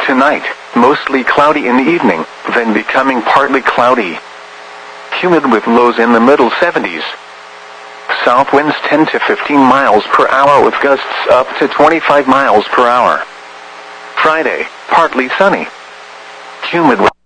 Tonight, mostly cloudy in the evening, then becoming partly cloudy. Humid with lows in the middle 70s. South winds 10 to 15 miles per hour with gusts up to 25 miles per hour. Friday, partly sunny. Humid with